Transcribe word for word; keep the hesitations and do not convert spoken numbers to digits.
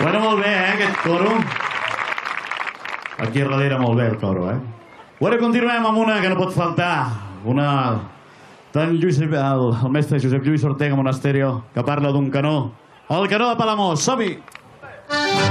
Bueno, molt bé, eh, aquest coro. Aquí darrere molt bé el coro, eh? Bueno, continuem amb una que no pot faltar. Una d'en Lluís, el, el mestre Josep Lluís Ortega Monasterio, que parla d'un canó. El canó de Palamós, som-hi!